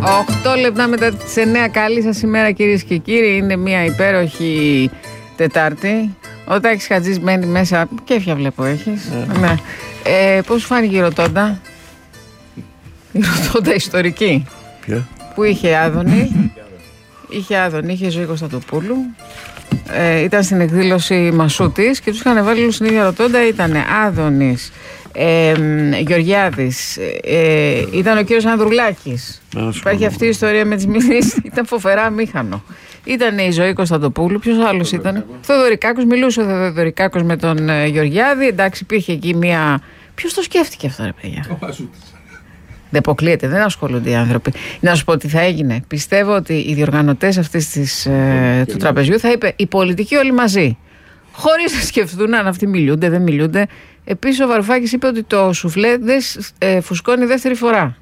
8 λεπτά μετά τις 9. Καλή σας ημέρα, κυρίες και κύριοι. Είναι μια υπέροχη Τετάρτη. Ο Τάκης Χατζής μένει μέσα. Κέφια βλέπω έχεις. Ναι. Πώς σου φάνηκε η Ρωτόντα? Η Ρωτόντα ιστορική. Ποια? Που είχε Άδωνη. Είχε ζωή Κωνσταντοπούλου. Ήταν στην εκδήλωση Μασούτης και τους είχαν βάλει όλους στην ίδια Ρωτόντα. Ήταν Άδωνης, Γεωργιάδης, ήταν ο κύριος Ανδρουλάκης. Υπάρχει αυτή η ιστορία με τις μιλήσεις. Ήταν φοβερά αμήχανο. Ήταν η Ζωή Κωνσταντοπούλου. Ποιος άλλος ήταν? Θεοδωρικάκος. Μιλούσε ο Θεοδωρικάκος με τον Γεωργιάδη. Εντάξει, υπήρχε εκεί μία. Ποιος το σκέφτηκε αυτό, ρε παιδιά? Ο Μασούτης. Δεν αποκλείεται, δεν ασχολούνται οι άνθρωποι. Να σου πω τι θα έγινε. Πιστεύω ότι οι διοργανωτές αυτής του τραπεζιού θα είπε οι πολιτικοί όλοι μαζί. Χωρίς να σκεφτούν αν αυτοί μιλούνται, δεν μιλούνται. Επίσης ο Βαρουφάκης είπε ότι το σουφλέ δεν φουσκώνει δεύτερη φορά.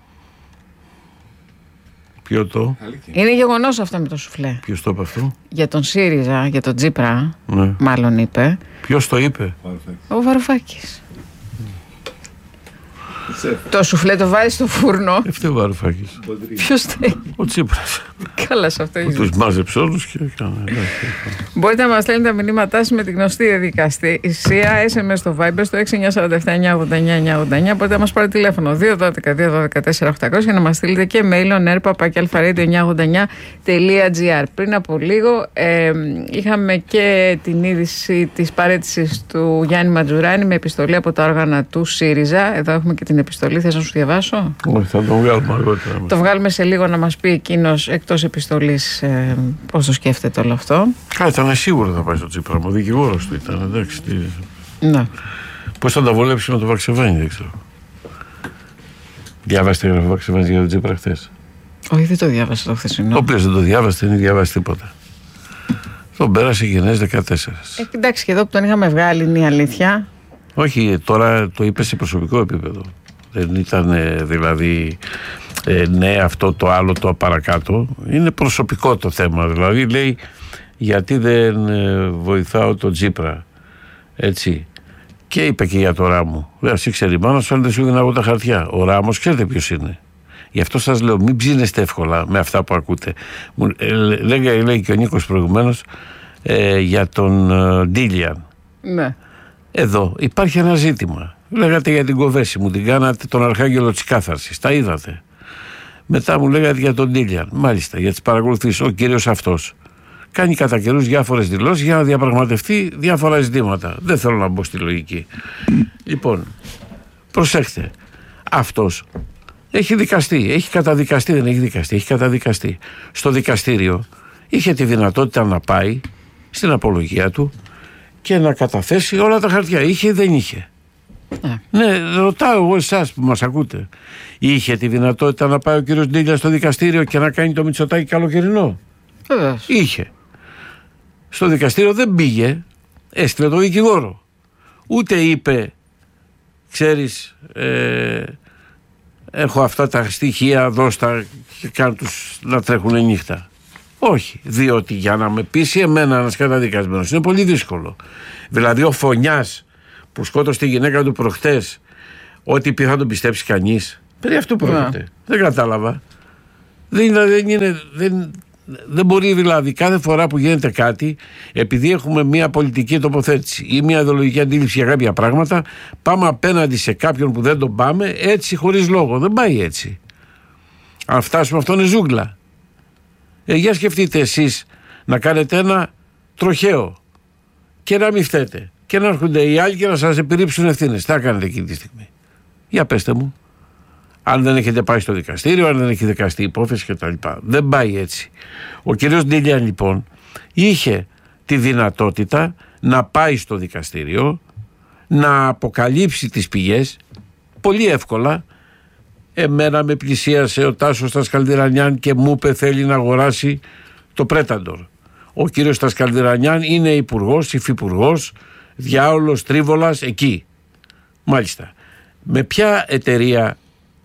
Ποιο το? Είναι γεγονός αυτό με το σουφλέ. Ποιος το είπε αυτό? Για τον ΣΥΡΙΖΑ, για τον Τζίπρα, Ναι. μάλλον είπε. Ποιος το είπε? Ο Βαρουφάκης. Το σουφλέ το βάζει στο φούρνο. Φταίει ο Βαρουφάκης. Ποιος θέλει? Ο Τσίπρας. Καλά σε αυτό. Τους μάζεψε όλους και έκανε. Μπορείτε να μας στέλνετε τα μηνύματά σας με τη γνωστή διαδικασία SMS στο Viber στο 697-989-989. Μπορείτε να μας πάρετε τηλέφωνο 212-212-4800 και να μας στείλετε και mail nerpa@alpharadio989.gr. Πριν από λίγο είχαμε και την είδηση της παραίτησης του Γιάννη Ματζουράνη με επιστολή από τα όργανα του ΣΥΡΙΖΑ. Εδώ έχουμε και την επιστολή. Θες να σου διαβάσω? Όχι, θα τον βγάλουμε αργότερα. Το βγάλουμε σε λίγο να μας πει εκείνος εκτός επιστολής πώς το σκέφτεται όλο αυτό. Ήταν σίγουρο θα πάει στο Τσίπρα. Ο δικηγόρος του ήταν. Εντάξει. Ναι. Πώς θα τα βολέψει με το Βαξεβάνι, δεν ξέρω. Διάβαστε το Βαξεβάνι για τον Τσίπρα χθες? Όχι, δεν το διάβασα το χθεσινό. Όποιος δεν το διάβασε, δεν διάβασε τίποτα. Τον πέρασε γενναίες 14. Εντάξει, και εδώ που τον είχαμε βγάλει είναι η αλήθεια. Όχι, τώρα το είπε σε προσωπικό επίπεδο. Δεν ήταν δηλαδή ναι αυτό το άλλο το παρακάτω. Είναι προσωπικό το θέμα. Δηλαδή λέει γιατί δεν βοηθάω τον Τσίπρα. Έτσι. Και είπε και για το Ράμο. Λέει εσύ ξέρει μάνα σου αν δεν σου δίνω εγώ τα χαρτιά. Ο Ράμος ξέρετε ποιος είναι. Γι' αυτό σας λέω μην ψήνεστε εύκολα με αυτά που ακούτε. Λέει και ο Νίκος προηγουμένως για τον Ντίλιαν. Ναι. Εδώ υπάρχει ένα ζήτημα. Λέγατε για την Κοβέση, μου την κάνατε τον Αρχάγγελο της Κάθαρσης. Τα είδατε. Μετά μου λέγατε για τον Ντίλιαν. Μάλιστα, για τις παρακολουθήσεις. Ο κύριος αυτός κάνει κατά καιρούς διάφορες δηλώσεις για να διαπραγματευτεί διάφορα ζητήματα. Δεν θέλω να μπω στη λογική. Λοιπόν, προσέχτε. Αυτός έχει δικαστεί. Έχει καταδικαστεί, δεν έχει δικαστεί. Έχει καταδικαστεί. Στο δικαστήριο είχε τη δυνατότητα να πάει στην απολογία του και να καταθέσει όλα τα χαρτιά. Είχε ή δεν είχε? Ναι, ρωτάω εγώ εσάς που μας ακούτε. Είχε τη δυνατότητα να πάει ο κύριος Ντίλια στο δικαστήριο και να κάνει το Μητσοτάκη καλοκαιρινό? Είχε. Στο δικαστήριο δεν πήγε, έστειλε το δικηγόρο. Ούτε είπε ξέρεις έχω αυτά τα στοιχεία, δώστα και κάνω τους να τρέχουν νύχτα. Όχι, διότι για να με πείσει εμένα ένας καταδικασμένος είναι πολύ δύσκολο. Δηλαδή ο Φωνιάς που σκότωσε τη γυναίκα του προχτές, ότι θα τον πιστέψει κανείς? Περί αυτού πρόκειται. Δεν κατάλαβα. Δεν μπορεί δηλαδή κάθε φορά που γίνεται κάτι, επειδή έχουμε μια πολιτική τοποθέτηση ή μια ιδεολογική αντίληψη για κάποια πράγματα, πάμε απέναντι σε κάποιον που δεν τον πάμε έτσι χωρίς λόγο. Δεν πάει έτσι. Αν φτάσουμε, αυτό είναι ζούγκλα. Για σκεφτείτε εσείς να κάνετε ένα τροχαίο και να μην φταίτε και να έρχονται οι άλλοι και να σας επιρρύψουν ευθύνες. Τι θα κάνετε εκείνη τη στιγμή? Για πέστε μου. Αν δεν έχετε πάει στο δικαστήριο, αν δεν έχει δικαστεί υπόθεση κτλ. Δεν πάει έτσι. Ο κύριος Ντίλιαν λοιπόν είχε τη δυνατότητα να πάει στο δικαστήριο, να αποκαλύψει τις πηγές πολύ εύκολα. Εμένα με πλησίασε ο Τάσος Τασκαλδιρανιάν και μου είπε θέλει να αγοράσει το Πρέταντορ. Ο κύριος Τασκαλδιρανιάν είναι υπουργός, υφυπουργός, διάολος, τρίβολας εκεί. Μάλιστα. Με ποια εταιρεία,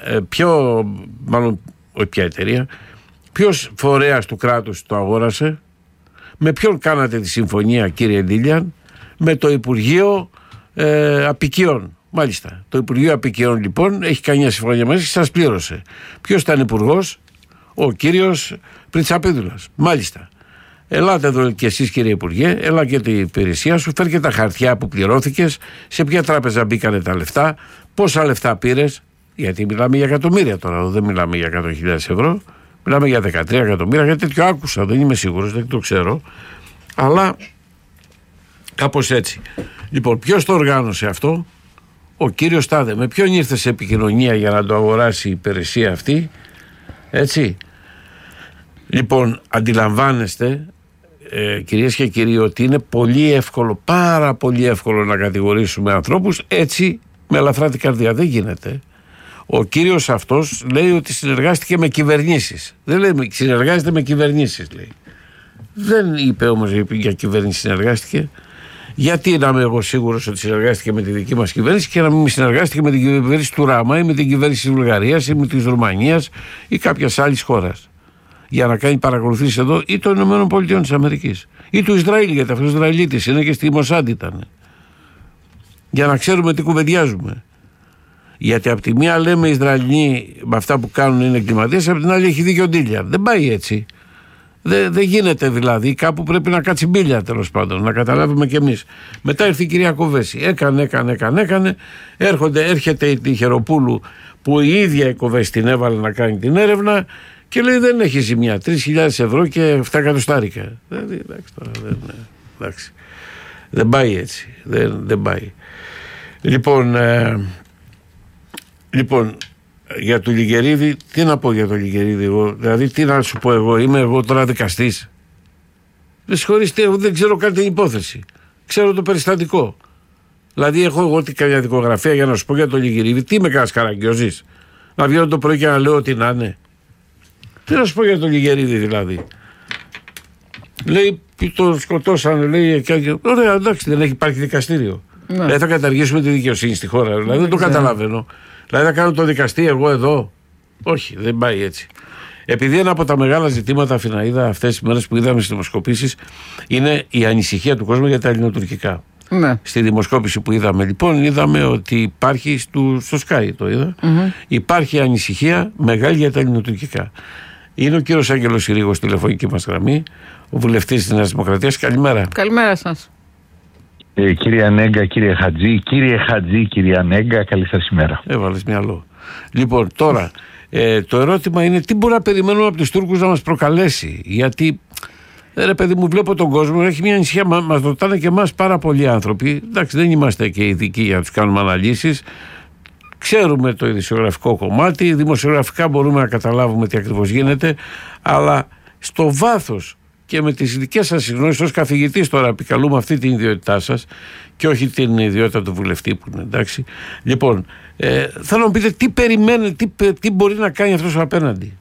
ποιος φορέας του κράτους το αγόρασε? Με ποιον κάνατε τη συμφωνία, κύριε Ντίλιαν? Με το Υπουργείο Απικιών. Μάλιστα. Το Υπουργείο Απικιών λοιπόν έχει κάνει μια συμφωνία μαζί και σας πλήρωσε. Ποιος ήταν υπουργός? ο κύριος Πριτσαπίδουλας. Μάλιστα. Ελάτε εδώ και εσείς, κύριε Υπουργέ, έλα και την υπηρεσία σου, φέρ και τα χαρτιά που πληρώθηκες, σε ποια τράπεζα μπήκανε τα λεφτά, πόσα λεφτά πήρες, γιατί μιλάμε για εκατομμύρια τώρα, δεν μιλάμε για 100.000 ευρώ, μιλάμε για 13 εκατομμύρια, γιατί τέτοιο άκουσα, δεν είμαι σίγουρος, δεν το ξέρω, αλλά κάπως έτσι. Λοιπόν, ποιος το οργάνωσε αυτό? Ο κύριος Τάδε. Με ποιον ήρθε σε επικοινωνία για να το αγοράσει η υπηρεσία αυτή? Έτσι. Λοιπόν, αντιλαμβάνεστε, κυρίες και κύριοι, ότι είναι πολύ εύκολο, πάρα πολύ εύκολο να κατηγορήσουμε ανθρώπους έτσι με ελαφρά την καρδιά. Δεν γίνεται. Ο κύριος αυτός λέει ότι συνεργάστηκε με κυβερνήσεις. Δεν λέει συνεργάζεται με κυβερνήσεις, λέει. Δεν είπε όμως για κυβέρνηση συνεργάστηκε. Γιατί να είμαι εγώ σίγουρος ότι συνεργάστηκε με τη δική μας κυβέρνηση και να μην συνεργάστηκε με την κυβέρνηση του Ράμα ή με την κυβέρνηση της Βουλγαρίας ή με της Ρουμανίας ή κάποιας άλλης χώρας για να κάνει παρακολουθήσεις εδώ, ή των Ηνωμένων Πολιτειών της Αμερικής ή του Ισραήλ, γιατί αυτός Ισραηλίτης είναι και στη Μοσάντ ήταν, για να ξέρουμε τι κουβεντιάζουμε. Γιατί από τη μία λέμε οι Ισραηλοί με αυτά που κάνουν είναι εγκληματίες, από την άλλη έχει δίκιο ο Ντίλιαν. Δεν πάει έτσι. Δεν γίνεται δηλαδή. Κάπου πρέπει να κάτσει μπίλια, τέλος πάντων, να καταλάβουμε κι εμείς. Μετά ήρθε η κυρία Κοβέση. Έκανε. Έρχεται η Τυχεροπούλου που η ίδια η Κοβέση την έβαλε να κάνει την έρευνα και λέει δεν έχει ζημιά. 3.000 ευρώ και 7 εκατοστάρικα. Εντάξει. Δεν πάει έτσι. Δεν πάει. Λοιπόν, για τον Λιγερίδη, τι να πω για τον Λιγερίδη εγώ? Δηλαδή, τι να σου πω εγώ? Είμαι εγώ τώρα δικαστής? Με συγχωρείτε, δεν ξέρω καν την υπόθεση. Ξέρω το περιστατικό. Δηλαδή, έχω εγώ καμιά δικογραφία για να σου πω για τον Λιγερίδη? Τι με κάνεις καραγκιόζης? Να βγαίνω το πρωί και να λέω ό,τι να είναι? Τι να σου πω για τον Λιγερίδη δηλαδή? Λέει, το σκοτώσανε, λέει. Ωραία, εντάξει, δεν έχει υπάρχει δικαστήριο. Ναι. Θα καταργήσουμε τη δικαιοσύνη στη χώρα. Δηλαδή, δεν το καταλαβαίνω. Δηλαδή θα κάνω το δικαστή εγώ εδώ? Όχι, δεν πάει έτσι. Επειδή ένα από τα μεγάλα ζητήματα, Αθηναίδα, αυτές τις μέρες που είδαμε στις δημοσκοπήσεις είναι η ανησυχία του κόσμου για τα ελληνοτουρκικά. Ναι. Στη δημοσκόπηση που είδαμε, λοιπόν, είδαμε ότι υπάρχει στο Sky, το είδα, υπάρχει ανησυχία μεγάλη για τα ελληνοτουρκικά. Είναι ο κύριος Άγγελος Συρίγος στη τηλεφωνική μας γραμμή, ο βουλευτής της Νέας Δημοκρατίας. Καλημέρα. Καλημέρα σας. Κύριε Ανέγκα, κύριε Χατζή, κύριε Ανέγκα, καλή σας ημέρα. Έβαλες μυαλό. Λοιπόν, τώρα, το ερώτημα είναι τι μπορεί να περιμένουμε από τους Τούρκους να μας προκαλέσει? Γιατί, ρε παιδί μου, βλέπω τον κόσμο, έχει μια ανησυχία, μας ρωτάνε και εμάς πάρα πολλοί άνθρωποι. Εντάξει, δεν είμαστε και ειδικοί για να τους κάνουμε αναλύσεις. Ξέρουμε το ειδησιογραφικό κομμάτι, δημοσιογραφικά μπορούμε να καταλάβουμε τι ακριβώς γίνεται, αλλά στο βάθος και με τις δικές σας συγγνώμες ως καθηγητής τώρα επικαλούμε αυτή την ιδιότητά σας και όχι την ιδιότητα του βουλευτή που είναι, εντάξει. Λοιπόν, θέλω να μου πείτε τι περιμένετε, τι μπορεί να κάνει αυτός απέναντι.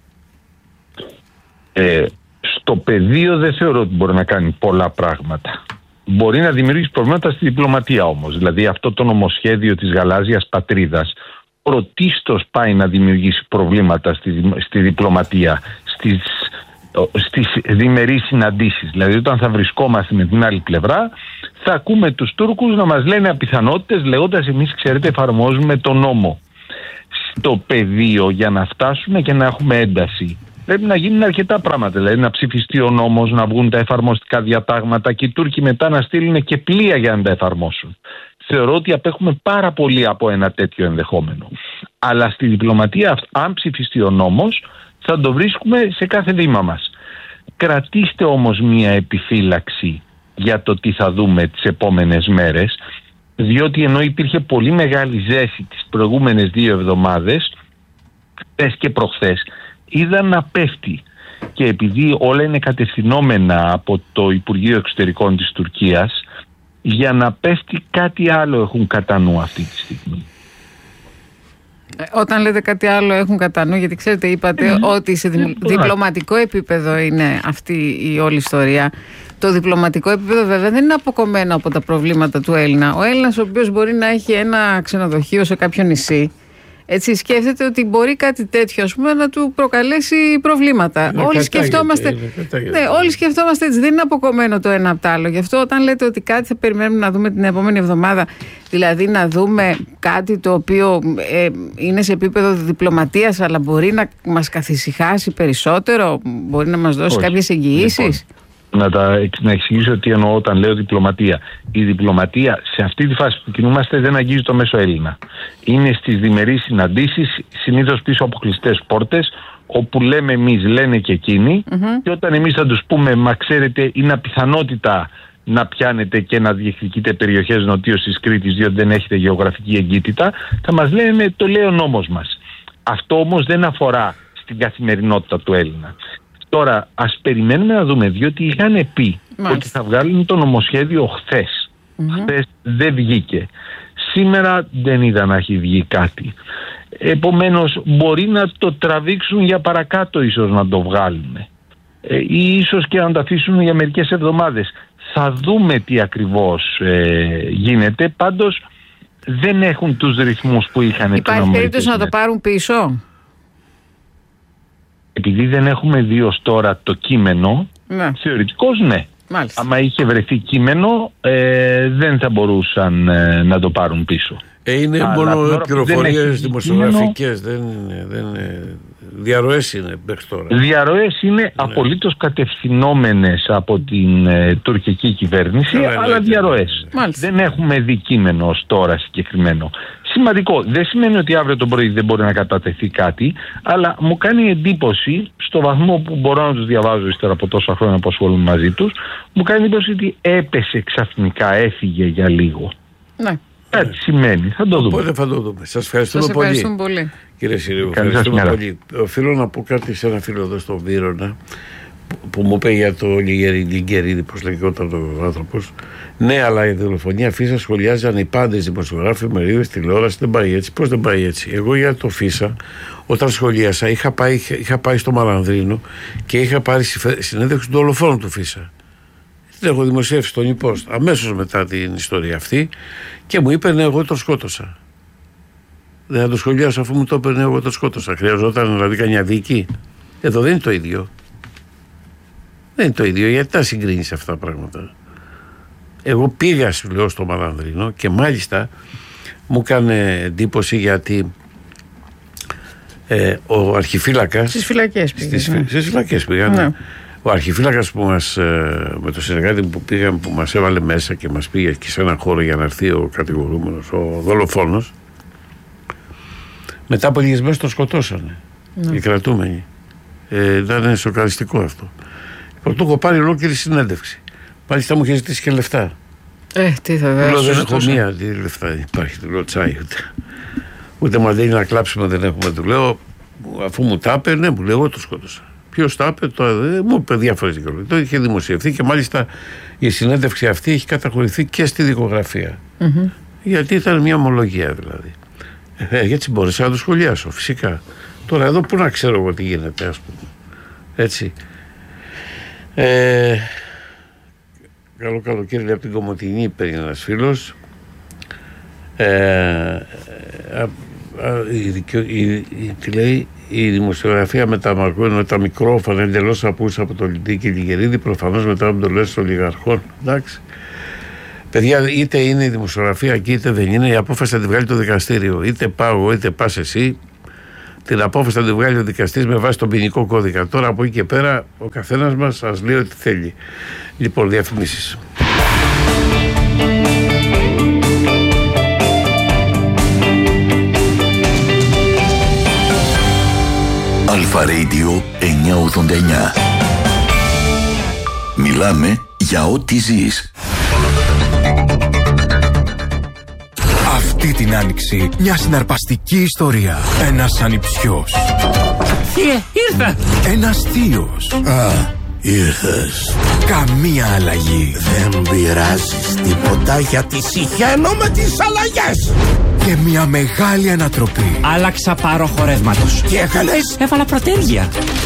Στο πεδίο δεν θεωρώ ότι μπορεί να κάνει πολλά πράγματα. Μπορεί να δημιουργήσει προβλήματα στη διπλωματία όμως. Δηλαδή αυτό το νομοσχέδιο της γαλάζιας πατρίδας πρωτίστως πάει να δημιουργήσει προβλήματα στη διπλωματία, στις διμερείς συναντήσεις. Δηλαδή όταν θα βρισκόμαστε με την άλλη πλευρά θα ακούμε τους Τούρκους να μας λένε απιθανότητες λέγοντας εμείς ξέρετε εφαρμόζουμε τον νόμο. Στο πεδίο για να φτάσουμε και να έχουμε ένταση πρέπει να γίνουν αρκετά πράγματα. Δηλαδή να ψηφιστεί ο νόμος, να βγουν τα εφαρμοστικά διατάγματα και οι Τούρκοι μετά να στείλουν και πλοία για να τα εφαρμόσουν. Θεωρώ ότι απέχουμε πάρα πολύ από ένα τέτοιο ενδεχόμενο. Αλλά στη διπλωματία αν ψηφιστεί ο νόμος θα το βρίσκουμε σε κάθε βήμα μας. Κρατήστε όμως μία επιφύλαξη για το τι θα δούμε τις επόμενες μέρες, διότι ενώ υπήρχε πολύ μεγάλη ζέση τις προηγούμενες 2 εβδομάδες, χθες και προχθές, είδα να πέφτει. Και επειδή όλα είναι κατευθυνόμενα από το Υπουργείο Εξωτερικών της Τουρκίας, για να πέφτει κάτι άλλο έχουν κατά νου αυτή τη στιγμή. Όταν λέτε κάτι άλλο έχουν κατά νου, γιατί ξέρετε είπατε ότι σε διπλωματικό επίπεδο είναι αυτή η όλη ιστορία. Το διπλωματικό επίπεδο βέβαια δεν είναι αποκομμένο από τα προβλήματα του Έλληνα. Ο Έλληνας ο οποίος μπορεί να έχει ένα ξενοδοχείο σε κάποιο νησί Έτσι, σκέφτεται ότι μπορεί κάτι τέτοιο, ας πούμε, να του προκαλέσει προβλήματα. Όλοι σκεφτόμαστε. Όλοι σκεφτόμαστε έτσι. Δεν είναι αποκομμένο το ένα από το άλλο. Γι' αυτό, όταν λέτε ότι κάτι θα περιμένουμε να δούμε την επόμενη εβδομάδα, δηλαδή να δούμε κάτι το οποίο είναι σε επίπεδο διπλωματίας, αλλά μπορεί να μας καθησυχάσει περισσότερο, μπορεί να μας δώσει κάποιες εγγυήσεις. Να εξηγήσω τι εννοώ όταν λέω διπλωματία. Η διπλωματία σε αυτή τη φάση που κινούμαστε δεν αγγίζει το μέσο Έλληνα. Είναι στις διμερείς συναντήσεις, συνήθως πίσω από κλειστές πόρτες, όπου λέμε εμείς, λένε και εκείνοι, και όταν εμείς θα τους πούμε, μα ξέρετε, είναι απιθανότητα να πιάνετε και να διεκδικείτε περιοχές νοτίως της Κρήτης, διότι δεν έχετε γεωγραφική εγκύτητα, θα μας λένε, το λέει ο νόμος μας. Αυτό όμως δεν αφορά στην καθημερινότητα του Έλληνα. Τώρα, ας περιμένουμε να δούμε, διότι είχαν πει ότι θα βγάλουν το νομοσχέδιο χθες. Χθες δεν βγήκε. Σήμερα δεν είδα να έχει βγει κάτι. Επομένως, μπορεί να το τραβήξουν για παρακάτω, ίσως να το βγάλουν. Ή ίσως και να το αφήσουν για μερικές εβδομάδες. Θα δούμε τι ακριβώς γίνεται. Πάντως, δεν έχουν τους ρυθμούς που είχαν. Υπάρχει περίπτωση να το πάρουν πίσω? Επειδή δεν έχουμε δει ως τώρα το κείμενο, θεωρητικώς ναι. Μάλιστα. Άμα είχε βρεθεί κείμενο, δεν θα μπορούσαν να το πάρουν πίσω. Είναι μόνο πληροφορίες δημοσιογραφικές, δεν διαρροές είναι μέχρι τώρα. Διαρροές είναι απολύτως κατευθυνόμενες από την τουρκική κυβέρνηση, αλλά διαρροές. Δεν έχουμε δει κείμενο ως τώρα συγκεκριμένο. Σημαντικό. Δεν σημαίνει ότι αύριο το πρωί δεν μπορεί να κατατεθεί κάτι, αλλά μου κάνει εντύπωση, στο βαθμό που μπορώ να τους διαβάζω ύστερα από τόσα χρόνια που ασχολούμαι μαζί τους, μου κάνει εντύπωση ότι έπεσε ξαφνικά, έφυγε για λίγο. Ναι. Κάτι σημαίνει. Θα το δούμε. Οπότε θα το δούμε. Σας ευχαριστούμε πολύ. Κύριε Συρίου, ευχαριστούμε πολύ. Οφείλω να πω κάτι σε ένα φίλο εδώ στον Βύρωνα που μου είπε για το Λιγκερίδη, πώς λέγεται ο άνθρωπος. Ναι, αλλά η δολοφονία Φίσα σχολιάζαν οι πάντες δημοσιογράφοι, μερίδες, τηλεόραση. Δεν πάει έτσι. Πώς δεν πάει έτσι? Εγώ για το Φίσα, όταν σχολίασα, είχα πάει στο Μαρανδρίνο και είχα πάρει συνέντευξη του δολοφόνου του Φίσα. Την έχω δημοσιεύσει στον Ιππόστ αμέσως μετά την ιστορία αυτή και μου είπε ναι, εγώ το σκότωσα. Δεν θα το σχολιάσω αφού μου το είπε ναι, εγώ το σκότωσα. Χρειαζόταν δηλαδή καμιά δίκη? Εδώ δεν είναι το ίδιο. Δεν είναι το ίδιο. Γιατί τα συγκρίνεις αυτά τα πράγματα? Εγώ πήγα, σου λέω, στο Μαρανδρίνο και μάλιστα μου έκανε εντύπωση γιατί ο αρχιφύλακας. Στις φυλακές πήγαν. Στις φυλακές πήγαν. Ναι. Ο αρχιφύλακας που με το συνεργάτη που πήγαμε, που μας έβαλε μέσα και μας πήγε και σε έναν χώρο για να έρθει ο κατηγορούμενος, ο δολοφόνος, μετά από λίγες μέρες το σκοτώσανε. Οι κρατούμενοι. Ήταν σοκαριστικό αυτό. Του έχω πάρει ολόκληρη συνέντευξη. Μάλιστα μου είχε ζητήσει και λεφτά. Τι θα δώσω? Δεν έχω μία, τι λεφτά υπάρχει, του λέω τσάι ούτε μας λέει να κλάψουμε, δεν έχουμε. Του λέω, αφού μου τα είπε, ναι, μου λέει, εγώ το σκότωσα. Ποιος τα είπε? Μου είπε διάφορες δικαιολογίες. Το είχε δημοσιευθεί και μάλιστα η συνέντευξη αυτή έχει καταχωρηθεί και στη δικογραφία. Γιατί ήταν μια ομολογία δηλαδή. Έτσι μπόρεσα να το σχολιάσω, φυσικά. Τώρα εδώ πού να ξέρω εγώ τι γίνεται, ας πούμε. Έτσι. Καλό καλοκαίρι, λέει, από την Κομοτηνή, παίρνει ένας φίλος. Τι λέει? Η δημοσιογραφία με τα μικρόφωνα εντελώς απούσα από το Λιντή και Λιγερίδη, προφανώς μετά από το λες των ολιγαρχών. Εντάξει. Παιδιά, είτε είναι η δημοσιογραφία εκεί είτε δεν είναι, η απόφαση θα τη βγάλει το δικαστήριο. Είτε πάω εγώ είτε πας εσύ, την απόφαση θα τη βγάλει ο δικαστής με βάση τον ποινικό κώδικα. Τώρα από εκεί και πέρα ο καθένας μας ας λέει ό,τι θέλει. Λοιπόν, διαφημίσεις. Αλφα Radio 989. Μιλάμε για ό,τι ζεις. Αυτή την άνοιξη μια συναρπαστική ιστορία. Ένας ανιψιός. Ήρθα. Ένας θείος. Ήρθες. Καμία αλλαγή. Δεν πειράζεις τίποτα γιατί συχαίνω με τις αλλαγές. και μια μεγάλη ανατροπή. Άλλαξα πάροχο ρεύματος. Τι έκανες? Έβαλα προτέρια.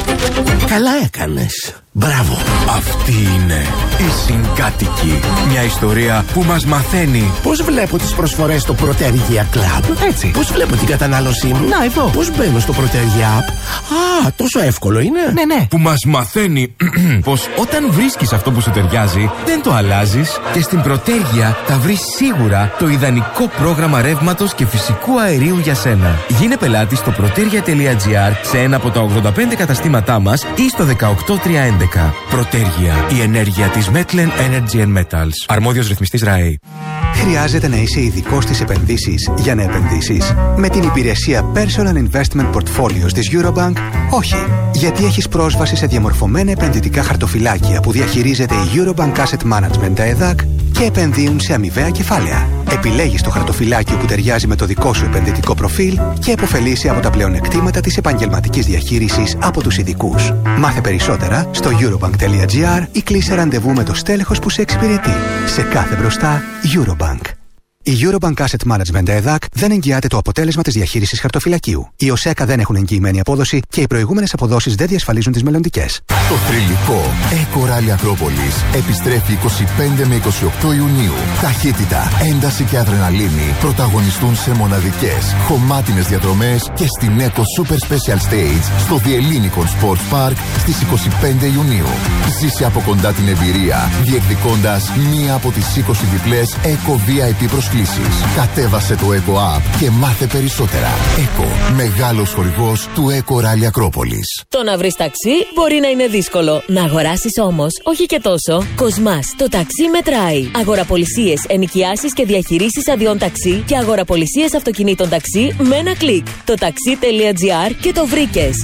Καλά έκανες. Μπράβο. Αυτή είναι η Συγκάτοικοι. Μια ιστορία που μας μαθαίνει Πώς βλέπω τις προσφορές στο Protergia Club? έτσι. Πώς βλέπω την κατανάλωσή μου? Να, εδώ. Πώς μπαίνω στο Protergia App? Α, τόσο εύκολο είναι. Ναι. Που μας μαθαίνει πως όταν βρίσκεις αυτό που σου ταιριάζει, δεν το αλλάζεις και στην Protergia θα βρεις σίγουρα το ιδανικό πρόγραμμα ρεύματος και φυσικού αερίου για σένα. Γίνε πελάτη στο protergia.gr σε ένα από τα 85 καταστήματά μας ή στο 18311. Protergia, η ενέργεια της Metlen Energy and Metals. Αρμόδιος ρυθμιστής ΡΑΕ. Χρειάζεται να είσαι ειδικός στις επενδύσεις για να επενδύσεις? Με την υπηρεσία Personal Investment Portfolios της Eurobank, όχι. Γιατί έχεις πρόσβαση σε διαμορφωμένα επενδυτικά χαρτοφυλάκια που διαχειρίζεται η Eurobank Asset Management ΕΔΑΚ και επενδύουν σε αμοιβαία κεφάλαια. Επιλέγεις το χαρτοφυλάκιο που ταιριάζει με το δικό σου επενδυτικό προφίλ και επωφελείσαι από τα πλεονεκτήματα της επαγγελματικής διαχείρισης από τους ειδικούς. Μάθε περισσότερα στο eurobank.gr ή κλείσε ραντεβού με το στέλεχος που σε εξυπηρετεί. Σε κάθε μπροστά, Eurobank. Η Eurobank Asset Management ΕΔΑΚ δεν εγγυάται το αποτέλεσμα της διαχείρισης χαρτοφυλακίου. Οι ΟΣΕΚΑ δεν έχουν εγγυημένη απόδοση και οι προηγούμενες αποδόσεις δεν διασφαλίζουν τις μελλοντικές. Το θρυλικό Eco Rally Ακρόπολης επιστρέφει 25 με 28 Ιουνίου. Ταχύτητα, ένταση και αδρεναλίνη πρωταγωνιστούν σε μοναδικές, χωμάτινες διαδρομές και στην Eco Super Special Stage στο Διελλήνικον Sports Park στις 25 Ιουνίου. Ζήσε από κοντά την εμπειρία, διεκδικώντας μία από τις 20 διπλές Eco VIP προσκλήσεις. Κατέβασε το Eco App και μάθε περισσότερα. Eco, μεγάλος χορηγός του Eco Rally Ακρόπολης. Το να βρεις ταξί μπορεί να είναι δύσκολο. Να αγοράσεις όμως, όχι και τόσο. Κοσμάς, το ταξί μετράει. Αγοραπολισίες, ενοικιάσεις και διαχειρήσεις αδειών ταξί και αγοραπολισίες αυτοκινήτων ταξί με ένα κλικ. Το taxi.gr και το βρήκες.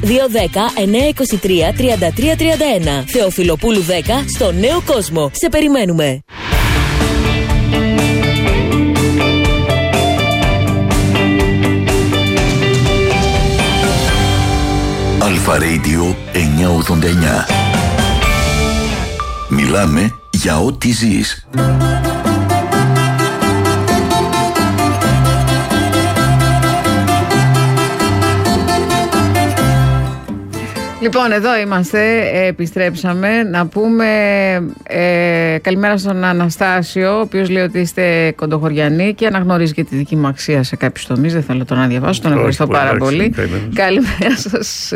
210-923-3331. Θεοφιλοπούλου 10 στο Νέο Κόσμο. Σε περιμένουμε. Αλφα Radio 989. Μιλάμε για ό,τι ζεις. Λοιπόν, εδώ είμαστε, επιστρέψαμε. Να πούμε καλημέρα στον Αναστάσιο, ο οποίος λέει ότι είστε κοντοχωριανοί και αναγνωρίζει και τη δική μου αξία σε κάποιους τομείς. Δεν θέλω τον να διαβάσω, τον ευχαριστώ πάρα πολύ. Καλημέρα σας.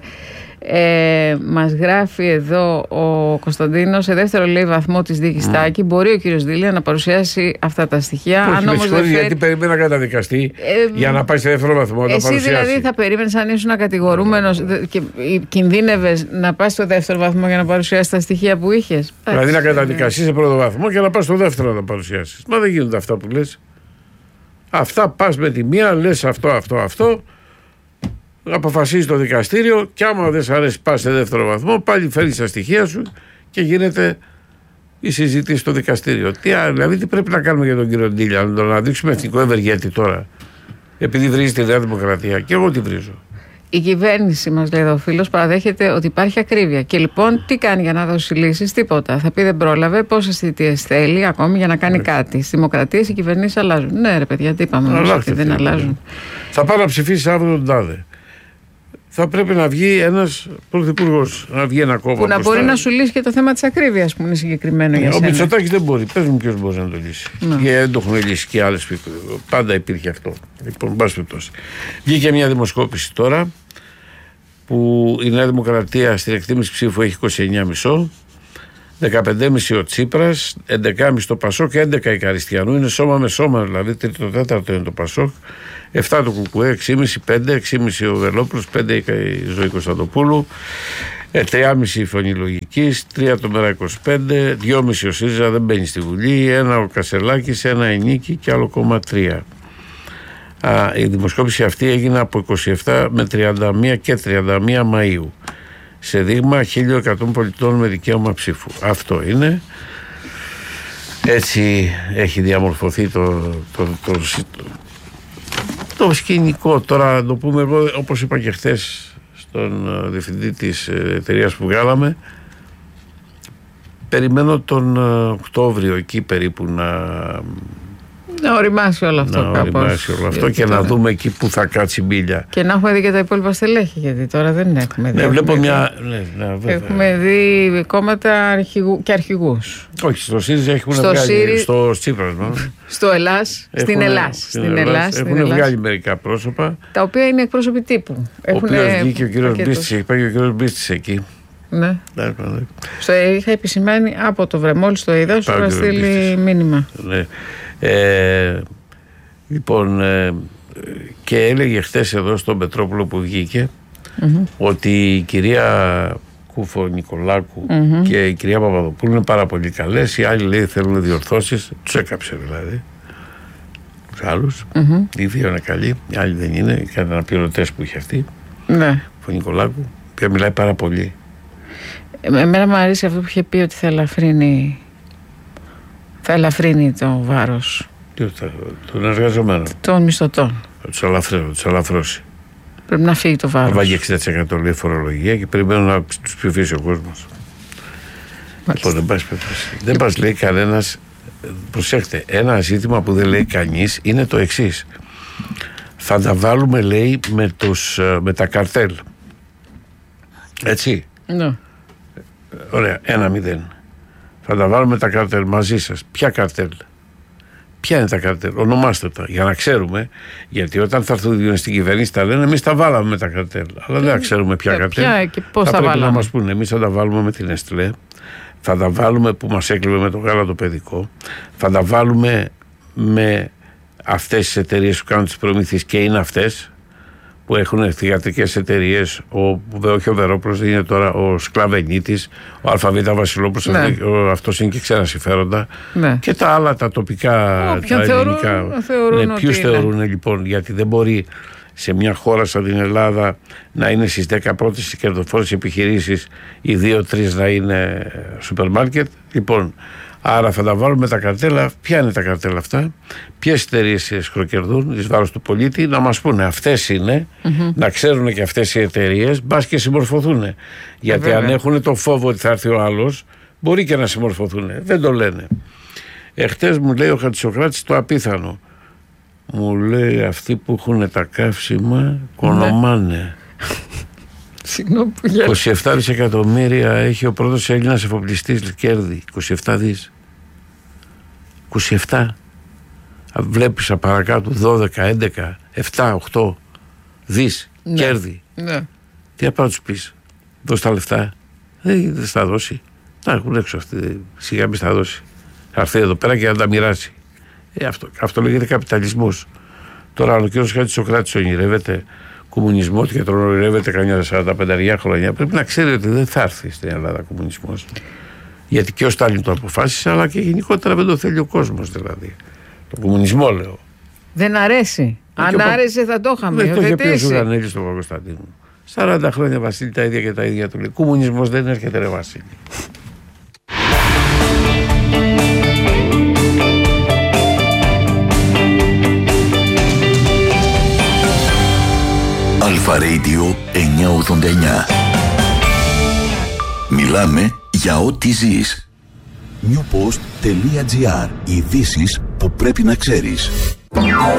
Μας γράφει εδώ ο Κωνσταντίνος, σε δεύτερο λέει βαθμό της δίκης Τάκη μπορεί ο κύριος Δήλια να παρουσιάσει αυτά τα στοιχεία. Αν όμως δεν φέρει... γιατί περίμενα να καταδικαστεί για να πάει σε δεύτερο βαθμό. Εσύ δηλαδή θα περίμενες, αν ήσουν κατηγορούμενος και κινδύνευες να πας στο δεύτερο βαθμό για να παρουσιάσεις τα στοιχεία που είχες? Δηλαδή να καταδικαστεί σε πρώτο βαθμό και να πας στο δεύτερο να τα παρουσιάσεις. Μα δεν γίνονται αυτά που λες. Αυτά πας με τη μία, λες αυτό. Αποφασίζει το δικαστήριο και άμα δεν σ' αρέσει πας σε δεύτερο βαθμό, πάλι φέρεις τα στοιχεία σου και γίνεται η συζήτηση στο δικαστήριο. Δηλαδή τι πρέπει να κάνουμε για τον κύριο Ντήλια, να τον αναδείξουμε εθνικό ευεργέτη τώρα, επειδή βρίζει τη Νέα Δημοκρατία? Και εγώ τη βρίζω. Η κυβέρνηση, μας λέει εδώ ο φίλος, παραδέχεται ότι υπάρχει ακρίβεια. Και λοιπόν, τι κάνει για να δώσει λύσεις? Τίποτα. Θα πει δεν πρόλαβε, πόσες θητείες θέλει ακόμη για να κάνει κάτι. Στις δημοκρατίες οι κυβερνήσεις αλλάζουν. Ναι, ρε παιδιά, τι είπαμε, ότι δεν αλλάζουν. Θα πάω να ψηφίσει αύριο τον τάδε. Θα πρέπει να βγει ένας πρωθυπουργός, να βγει ένα κόμμα. Που να μπορεί να σου λύσει και το θέμα της ακρίβειας που είναι συγκεκριμένο για σένα. Ο Μητσοτάκης δεν μπορεί. Πες μου ποιος μπορεί να το λύσει. Γιατί δεν το έχουν λύσει και άλλες. Πάντα υπήρχε αυτό. Λοιπόν, μπας περιπτώσει. Βγήκε μια δημοσκόπηση τώρα που η Νέα Δημοκρατία στην εκτίμηση ψήφου έχει 29,5. 15,5 ο Τσίπρας, 11,5 το Πασόκ και 11 η Καριστιανού. Είναι σώμα με σώμα, δηλαδή τρίτο τέταρτο είναι το Πασόκ. 7 το Κουκουέ, 6,5, 5, 6,5 ο Βελόπουλος, 5 η Ζωή Κωνσταντοπούλου, 3,5 η Φωνή Λογικής, 3 το Μέρα 25, 2,5 ο ΣΥΡΙΖΑ δεν μπαίνει στη Βουλή, 1 ο Κασελάκης, 1 η Νίκη και άλλο κόμμα 3. Η δημοσκόπηση αυτή έγινε από 27 με 31 και 31 Μαΐου. Σε δείγμα 1.100 πολιτών με δικαίωμα ψήφου. Αυτό είναι. Έτσι έχει διαμορφωθεί το σκηνικό. Τώρα να το πούμε εγώ, όπως είπα και χθες στον διευθυντή της εταιρείας που βγάλαμε, περιμένω τον Οκτώβριο εκεί περίπου Να οριμάσει όλο αυτό κάπως. Να οριμάσει όλο αυτό και να δούμε εκεί που θα κάτσει μπίλια. Και να έχουμε δει και τα υπόλοιπα στελέχη, γιατί τώρα δεν έχουμε δει. Ναι, βλέπω μια. Έχουμε δει κόμματα και αρχηγούς. Όχι, στο ΣΥΡΙΖΑ έχουν βγάλει. Στο Τσίπρας, στο Ελλάς. Στην Ελλάς. Έχουν βγάλει μερικά πρόσωπα. Τα οποία είναι εκπρόσωποι τύπου. Ο οποίος βγήκε ο κύριος Μπίστης, έχει πάει ο κύριος Μπίστης εκεί. Ναι. Είχα επισημάνει από το μόλις το είδα, σου είχα στείλει μήνυμα. Ναι. Λοιπόν, και έλεγε χτες εδώ στον Πετρόπουλο που βγήκε ότι η κυρία Κούφο-Νικολάκου και η κυρία Παπαδοπούλου είναι πάρα πολύ καλές. Οι άλλοι λέει θέλουν διορθώσεις. Τους έκαψε δηλαδή. Τους άλλους. Οι δύο είναι καλοί, οι άλλοι δεν είναι. Ήταν αναπληρωτές που είχε αυτή. Ναι. Κούφο-Νικολάκου, που μιλάει πάρα πολύ. Εμένα μου αρέσει αυτό που είχε πει ότι θα ελαφρύνει το βάρος των εργαζομένων, των μισθωτών. Θα τους ελαφρώσει. Πρέπει να φύγει το βάρος. Θα βάλει 60% λέει φορολογία και περιμένουν να τους ψηφίσει ο κόσμος. Λοιπόν, δεν μας λέει κανένας. Προσέχτε, ένα ζήτημα που δεν λέει κανείς είναι το εξής. Θα τα βάλουμε λέει με τα καρτέλ. Έτσι. Ναι. Ωραία, 1-0. Θα τα βάλουμε τα καρτέλ μαζί σας. Ποια καρτέλ? Ποια είναι τα καρτέλ? Ονομάστε τα για να ξέρουμε. Γιατί όταν θα έρθουν στην κυβέρνηση τα λένε εμείς τα βάλαμε με τα καρτέλ. Αλλά δεν ξέρουμε ποια καρτέλ. Και πώς θα τα πρέπει βάλαμε. Να μας πούνε. Εμείς θα τα βάλουμε με την Εστλέ. Θα τα βάλουμε που μας έκλειβε με το γάλα το παιδικό. Θα τα βάλουμε με αυτές τις εταιρείες που κάνουν τις προμήθειες και είναι αυτές που έχουν θυγατρικές εταιρείες, όχι ο Βερόπλος, είναι τώρα ο Σκλαβενίτης, ο Αλφαβήτα Βασιλόπουλος, αυτός είναι και ξένα συμφέροντα, και τα άλλα τα τοπικά, τα ελληνικά. Ποιους θεωρούν λοιπόν, γιατί δεν μπορεί σε μια χώρα σαν την Ελλάδα να είναι στις 10 πρώτες κερδοφόρες επιχειρήσεις, οι 2-3 να είναι σούπερ μάρκετ. Λοιπόν, άρα θα τα βάλουμε τα καρτέλα. Ποια είναι τα καρτέλα αυτά? Ποιες εταιρείες σκροκερδούν εις βάρος του πολίτη? Να μας πούνε αυτές είναι, να ξέρουν και αυτές οι εταιρείες, μπας και συμμορφωθούν. Γιατί αν έχουν το φόβο ότι θα έρθει ο άλλος, μπορεί και να συμμορφωθούν. Δεν το λένε. Εχθές μου λέει ο Χατζησοκράτης το απίθανο. Μου λέει αυτοί που έχουν τα καύσιμα κονομάνε. 27 δισεκατομμύρια έχει ο πρώτος Έλληνας εφοπλιστής κέρδη. 27 δις. 27. Βλέπεις απαρακάτω 12, 11, 7, 8 δις κέρδη. Τι θα πάω τους πεις? Δώσ' τα λεφτά. Δεν θα δώσει. Να έχουν έξω αυτοί. Σιγά μη θα δώσει. Θα έρθει εδώ πέρα και να τα μοιράσει. Αυτό λέγεται καπιταλισμός. Τώρα ο κ. Χατζησοκράτης ονειρεύεται κομμουνισμό και τον ονειρεύεται κανένα 45 χρόνια. Πρέπει να ξέρει ότι δεν θα έρθει στην Ελλάδα κομμουνισμός. Γιατί και ο Στάλιν το αποφάσισε, αλλά και γενικότερα δεν το θέλει ο κόσμος δηλαδή. Το κομμουνισμό λέω. Δεν αρέσει. Αν άρεσε θα το είχαμε. Δεν το είχε πει ο Ζουρανέλης στον Παπακοσταντίνο. 40 χρόνια Βασίλη τα ίδια και τα ίδια του λέει. Κομμουνισμός δεν έρχεται ρε Βασίλη. Αλφα Radio 989. Μιλάμε για ό,τι ζεις. newpost.gr. Ειδήσεις που πρέπει να ξέρεις.